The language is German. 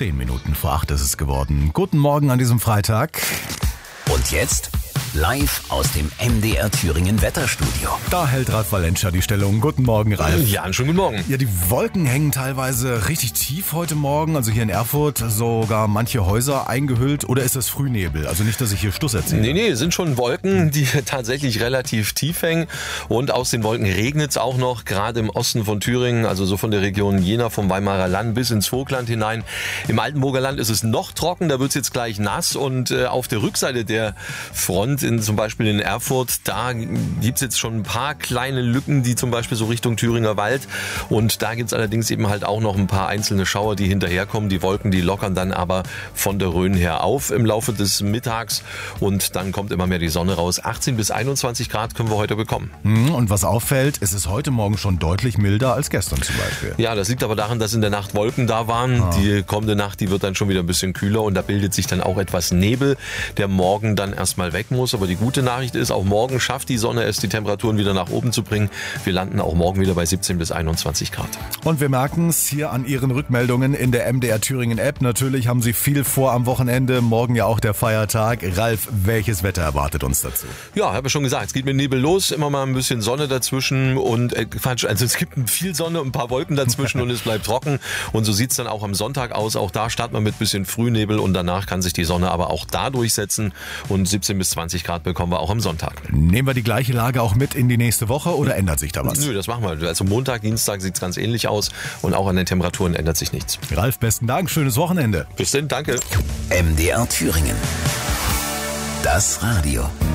10 Minuten vor 8 ist es geworden. Guten Morgen an diesem Freitag. Und jetzt live aus dem MDR Thüringen Wetterstudio. Da hält Ralf Valenscha die Stellung. Guten Morgen, Ralf. Ja, einen schönen guten Morgen. Ja, die Wolken hängen teilweise richtig tief heute Morgen. Also hier in Erfurt sogar manche Häuser eingehüllt. Oder ist das Frühnebel? Also nicht, dass ich hier Stuss erzähle. Nee, es sind schon Wolken, die tatsächlich relativ tief hängen. Und aus den Wolken regnet es auch noch, gerade im Osten von Thüringen, also so von der Region Jena, vom Weimarer Land bis ins Vogtland hinein. Im Altenburger Land ist es noch trocken, da wird es jetzt gleich nass. Und auf der Rückseite der Front, zum Beispiel in Erfurt, da gibt es jetzt schon ein paar kleine Lücken, die zum Beispiel so Richtung Thüringer Wald. Und da gibt es allerdings eben halt auch noch ein paar einzelne Schauer, die hinterherkommen. Die Wolken, die lockern dann aber von der Rhön her auf im Laufe des Mittags. Und dann kommt immer mehr die Sonne raus. 18 bis 21 Grad können wir heute bekommen. Und was auffällt, es ist heute Morgen schon deutlich milder als gestern zum Beispiel. Ja, das liegt aber daran, dass in der Nacht Wolken da waren. Die kommende Nacht, die wird dann schon wieder ein bisschen kühler und da bildet sich dann auch etwas Nebel, der morgen dann erstmal weg muss. Aber die gute Nachricht ist, auch morgen schafft die Sonne es, die Temperaturen wieder nach oben zu bringen. Wir landen auch morgen wieder bei 17 bis 21 Grad. Und wir merken es hier an Ihren Rückmeldungen in der MDR Thüringen App. Natürlich haben Sie viel vor am Wochenende. Morgen ja auch der Feiertag. Ralf, welches Wetter erwartet uns dazu? Ja, habe ich schon gesagt, es geht mit Nebel los. Immer mal ein bisschen Sonne dazwischen und also es gibt viel Sonne und ein paar Wolken dazwischen und es bleibt trocken. Und so sieht es dann auch am Sonntag aus. Auch da startet man mit ein bisschen Frühnebel und danach kann sich die Sonne aber auch da durchsetzen. Und 17 bis 20 Grad bekommen wir auch am Sonntag. Nehmen wir die gleiche Lage auch mit in die nächste Woche oder ändert sich da was? Nö, das machen wir. Also Montag, Dienstag sieht es ganz ähnlich aus und auch an den Temperaturen ändert sich nichts. Ralf, besten Dank, schönes Wochenende. Bis dann, danke. MDR Thüringen. Das Radio.